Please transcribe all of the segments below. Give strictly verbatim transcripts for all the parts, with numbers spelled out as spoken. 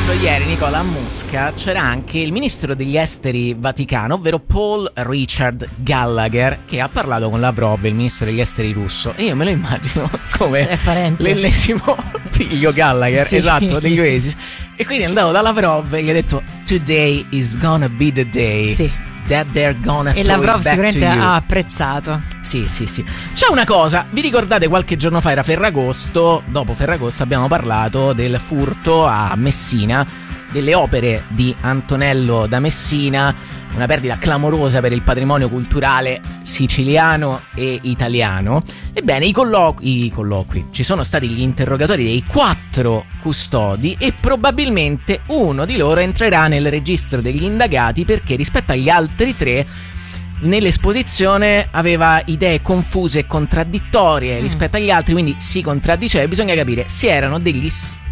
l'altro ieri, Nicola, a Mosca c'era anche il ministro degli esteri Vaticano, ovvero Paul Richard Gallagher, che ha parlato con Lavrov, il ministro degli esteri russo, e io me lo immagino come l'ennesimo figlio Gallagher, sì, esatto, degli Oasis. E quindi è andato da Lavrov e gli ha detto "Today is gonna be the day", sì, that they're gonna e Lavrov sicuramente ha apprezzato. Sì, sì, sì. C'è una cosa, vi ricordate qualche giorno fa era Ferragosto, dopo Ferragosto abbiamo parlato del furto a Messina delle opere di Antonello da Messina, una perdita clamorosa per il patrimonio culturale siciliano e italiano. Ebbene, i colloqui, i colloqui, ci sono stati gli interrogatori dei quattro custodi e probabilmente uno di loro entrerà nel registro degli indagati perché rispetto agli altri tre nell'esposizione aveva idee confuse e contraddittorie mm. rispetto agli altri, quindi si contraddiceva. Bisogna capire se erano degli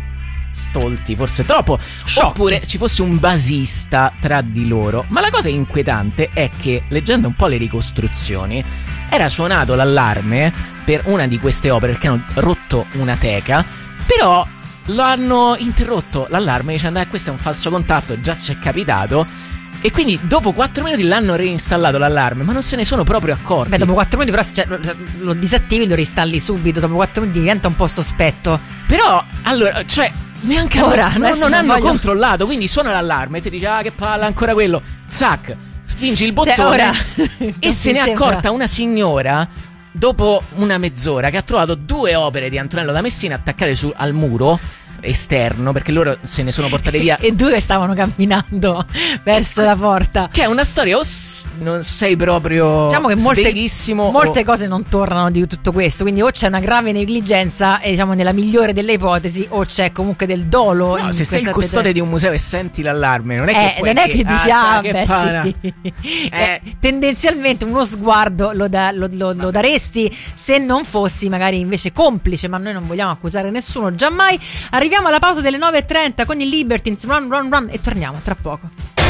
stolti, forse troppo, Sciocchi. oppure ci fosse un basista tra di loro. Ma la cosa inquietante è che, leggendo un po' le ricostruzioni, era suonato l'allarme per una di queste opere perché hanno rotto una teca, però lo hanno interrotto l'allarme dicendo eh, questo è un falso contatto, già ci è capitato. E quindi dopo quattro minuti l'hanno reinstallato l'allarme, ma non se ne sono proprio accorti. Beh, dopo quattro minuti però cioè, lo, lo disattivi, lo reinstalli subito. Dopo quattro minuti diventa un po' sospetto. Però, allora, cioè, neanche ora non, non, non hanno voglio... controllato. Quindi suona l'allarme e ti dice ah che palle, ancora quello. Zac, spingi il bottone, cioè, ora... e se ne è accorta una signora dopo una mezz'ora che ha trovato due opere di Antonello da Messina attaccate su, al muro esterno, perché loro se ne sono portate via e due stavano camminando verso la porta, che è una storia o s- non sei proprio, diciamo che molte, sveghissimo molte o... cose non tornano di tutto questo, quindi o c'è una grave negligenza e diciamo nella migliore delle ipotesi o c'è comunque del dolo. No, se sei il custode te... di un museo e senti l'allarme non è eh, che puoi non è che, che dici ah, ah beh, sì. eh. Eh, tendenzialmente uno sguardo lo, da, lo, lo, lo daresti se non fossi magari invece complice, ma noi non vogliamo accusare nessuno, giammai. Arriviamo alla pausa delle nove e trenta con i Libertines, Run Run Run, e torniamo tra poco.